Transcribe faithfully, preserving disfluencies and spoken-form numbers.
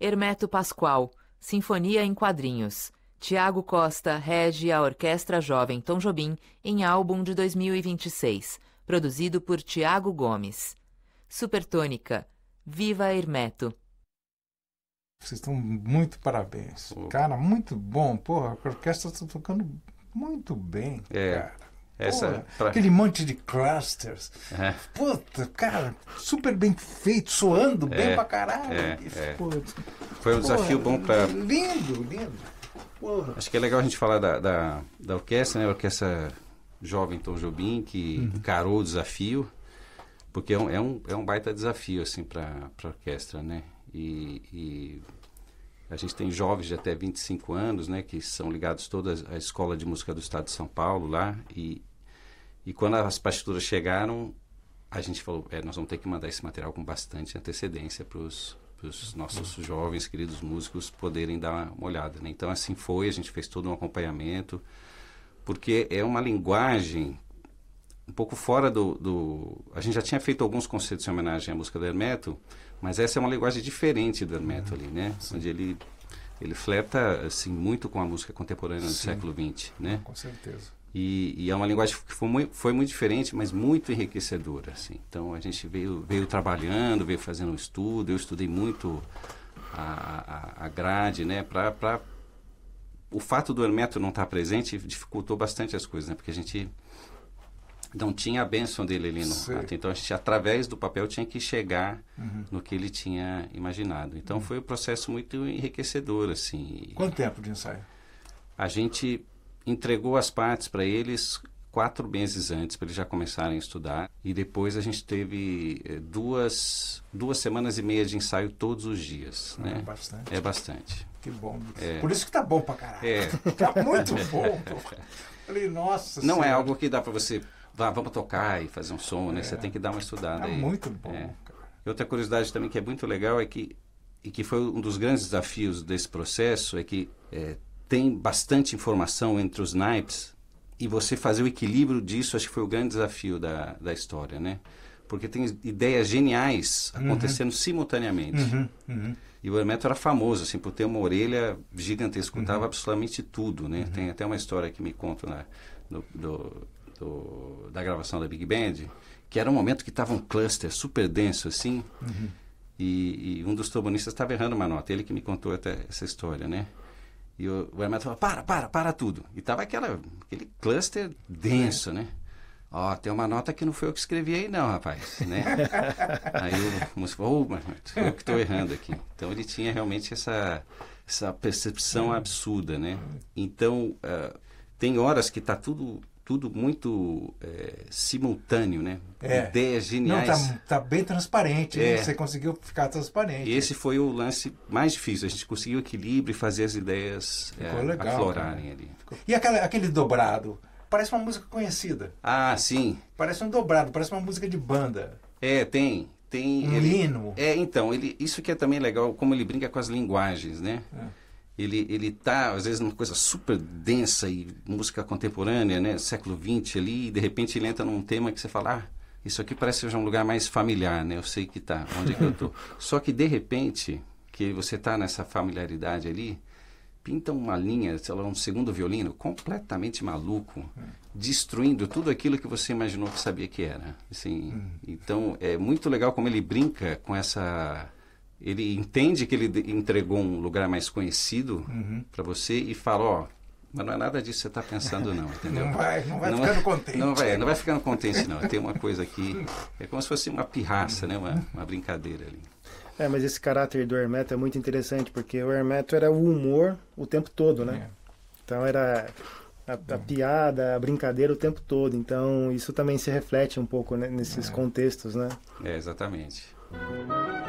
Hermeto Pascoal, Sinfonia em Quadrinhos. Tiago Costa rege a Orquestra Jovem Tom Jobim em álbum de dois mil e vinte e seis, produzido por Tiago Gomes. Supertônica, Viva Hermeto. Vocês estão muito parabéns. Oh. Cara, muito bom. Porra, a orquestra está tocando muito bem, é. cara. Essa, Porra, pra... aquele monte de clusters. É. Puta, cara, super bem feito, soando bem é. pra caralho. É. É. Porra, foi um desafio porra, bom para... Lindo, lindo. Porra. Acho que é legal a gente falar da, da, da orquestra, né? A Orquestra Jovem Tom Jobim, que uhum. encarou o desafio, porque é um, é um, é um baita desafio, assim, para a orquestra, né? E... e... a gente tem jovens de até vinte e cinco anos, né, que são ligados toda à Escola de Música do Estado de São Paulo lá, e, e quando as partituras chegaram, a gente falou, é, nós vamos ter que mandar esse material com bastante antecedência para os nossos uhum. jovens, queridos músicos poderem dar uma olhada, né? Então assim foi, a gente fez todo um acompanhamento, porque é uma linguagem um pouco fora do, do... A gente já tinha feito alguns concertos em homenagem à música do Hermeto, mas essa é uma linguagem diferente do Hermeto uhum. ali, né? Sim. Onde ele, ele flerta, assim, muito com a música contemporânea do Sim. século vinte, né? Com certeza. E, e é uma linguagem que foi muito, foi muito diferente, mas muito enriquecedora, assim. Então, a gente veio, veio trabalhando, veio fazendo um estudo, eu estudei muito a, a, a grade, né? Pra, pra... O fato do Hermeto não estar presente dificultou bastante as coisas, né? Porque a gente... não tinha a bênção dele ali no ato. Então, a gente, através do papel, tinha que chegar uhum. no que ele tinha imaginado. Então, uhum. foi um processo muito enriquecedor, assim. Quanto tempo de ensaio? A gente entregou as partes para eles quatro meses antes, para eles já começarem a estudar. E depois a gente teve eh, duas, duas semanas e meia de ensaio todos os dias. Ah, né? É bastante. É bastante. Que bom. É. Por isso que tá bom pra caralho. É. Tá muito bom. Pô. Falei, nossa Não senhora. é algo que dá para você... Ah, vamos tocar e fazer um som, né? É. Você tem que dar uma estudada. É aí. muito bom, é. cara. E outra curiosidade também que é muito legal é que, e que foi um dos grandes desafios desse processo, é que é, tem bastante informação entre os naipes e você fazer o equilíbrio disso, acho que foi o grande desafio da, da história, né? Porque tem ideias geniais acontecendo uhum. simultaneamente. Uhum. Uhum. E o Hermeto era famoso, assim, por ter uma orelha gigantesca, escutava uhum. absolutamente tudo, né? Uhum. Tem até uma história que me conta lá do... do Do, da gravação da Big Band, que era um momento que estava um cluster super denso assim, uhum. e, e um dos trombonistas estava errando uma nota, ele que me contou até essa história, né? E o, o Hermeto falou, para, para, para tudo. E tava aquela, aquele cluster denso, é. né? Ó, oh, tem uma nota que não foi eu que escrevi aí não, rapaz, né? Aí o músico falou, oh, Hermeto, eu que estou errando aqui. Então ele tinha realmente essa, essa percepção absurda, né? Então, uh, tem horas que está tudo... tudo muito é, simultâneo, né? É. Ideias geniais. Não, tá, tá bem transparente, é. né? Você conseguiu ficar transparente. Esse foi o lance mais difícil, a gente conseguiu equilíbrio e fazer as ideias é, legal, aflorarem cara. ali. E aquela, aquele dobrado? Parece uma música conhecida. Ah, sim. Parece um dobrado, parece uma música de banda. É, tem. tem um ele, hino. É, então, ele, isso que é também legal, como ele brinca com as linguagens, né? É. Ele, ele tá, às vezes, numa coisa super densa e música contemporânea, né? Século vinte ali, e de repente ele entra num tema que você fala, ah, isso aqui parece ser um lugar mais familiar, né? Eu sei que tá, onde é que eu tô. Só que, de repente, que você tá nessa familiaridade ali, pinta uma linha, sei lá, um segundo violino, completamente maluco, destruindo tudo aquilo que você imaginou que sabia que era. Assim, hum. Então, é muito legal como ele brinca com essa... Ele entende que ele entregou um lugar mais conhecido uhum. para você e fala, ó, mas não é nada disso que você está pensando não, entendeu? Não vai, não vai não ficando contente. Não vai, não vai ficando contente não, tem uma coisa aqui, é como se fosse uma pirraça, né? uma, uma brincadeira ali. É, mas esse caráter do Hermeto é muito interessante, porque o Hermeto era o humor o tempo todo, né? É. Então era a, a piada, a brincadeira o tempo todo, então isso também se reflete um pouco, né, nesses é. contextos, né? É, exatamente.